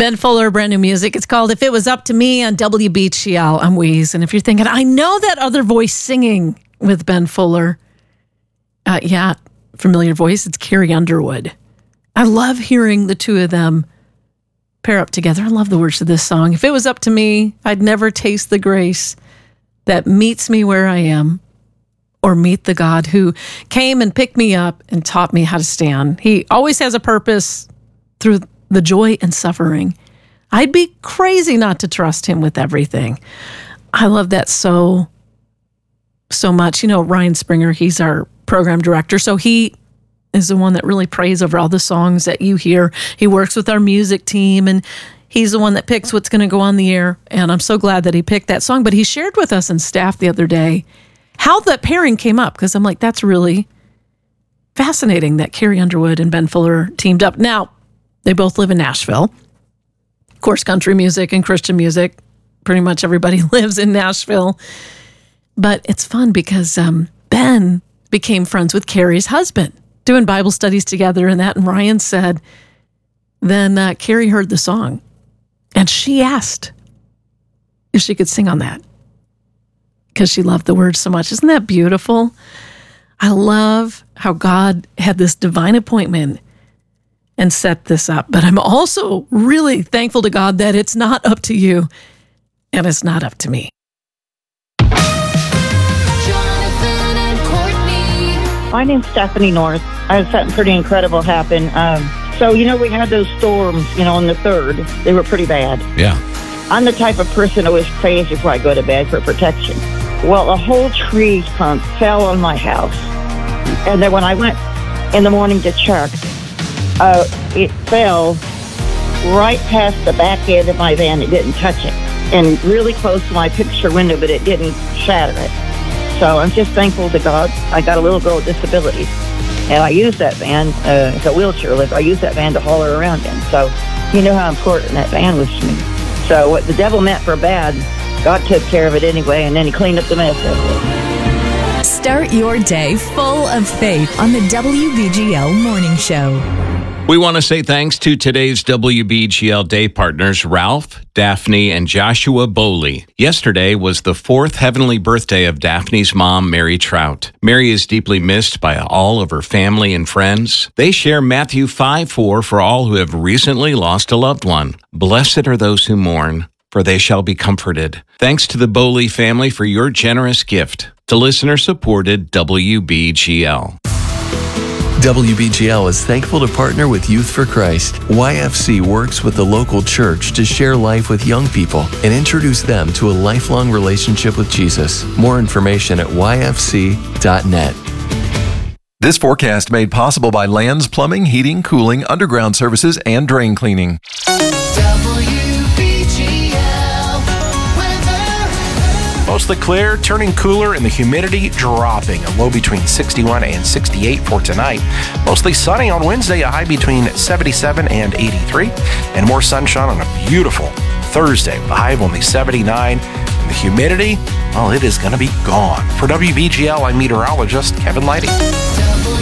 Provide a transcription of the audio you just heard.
Ben Fuller, brand new music. It's called If It Was Up to Me on WBGL. I'm Weeze. And if you're thinking, I know that other voice singing with Ben Fuller. Familiar voice. It's Carrie Underwood. I love hearing the two of them pair up together. I love the words of this song. If it was up to me, I'd never taste the grace that meets me where I am, or meet the God who came and picked me up and taught me how to stand. He always has a purpose through the joy and suffering. I'd be crazy not to trust him with everything. I love that so much. You know, Ryan Springer, he's our program director, so he is the one that really prays over all the songs that you hear. He works with our music team, and he's the one that picks what's going to go on the air, and I'm so glad that he picked that song. But he shared with us in staff the other day how that pairing came up, because I'm like, that's really fascinating that Carrie Underwood and Ben Fuller teamed up. Now, they both live in Nashville. Of course, country music and Christian music, pretty much everybody lives in Nashville. But it's fun because Ben became friends with Carrie's husband, doing Bible studies together and that. And Ryan said, then Carrie heard the song and she asked if she could sing on that because she loved the words so much. Isn't that beautiful? I love how God had this divine appointment and set this up. But I'm also really thankful to God that it's not up to you and it's not up to me. My name's Stephanie North. I had something pretty incredible happen. We had those storms, on the 3rd. They were pretty bad. Yeah. I'm the type of person who always prays before I go to bed for protection. Well, a whole tree trunk fell on my house. And then when I went in the morning to check, it fell right past the back end of my van. It didn't touch it. And really close to my picture window, but it didn't shatter it. So I'm just thankful to God. I got a little girl with disabilities. And I use that van, it's a wheelchair lift. I use that van to haul her around in. So you know how important that van was to me. So what the devil meant for bad, God took care of it anyway, and then he cleaned up the mess. Start your day full of faith on the WBGL Morning Show. We want to say thanks to today's WBGL Day partners, Ralph, Daphne, and Joshua Bowley. Yesterday was the 4th heavenly birthday of Daphne's mom, Mary Trout. Mary is deeply missed by all of her family and friends. They share Matthew 5:4 for all who have recently lost a loved one. Blessed are those who mourn, for they shall be comforted. Thanks to the Bowley family for your generous gift to listener-supported WBGL. WBGL is thankful to partner with Youth for Christ. YFC works with the local church to share life with young people and introduce them to a lifelong relationship with Jesus. More information at yfc.net. This forecast made possible by Lands Plumbing, Heating, Cooling, Underground Services, and Drain Cleaning. Mostly clear, turning cooler, and the humidity dropping. A low between 61 and 68 for tonight. Mostly sunny on Wednesday, a high between 77 and 83. And more sunshine on a beautiful Thursday, with a high of only 79. And the humidity, well, it is going to be gone. For WBGL, I'm meteorologist Kevin Lighty.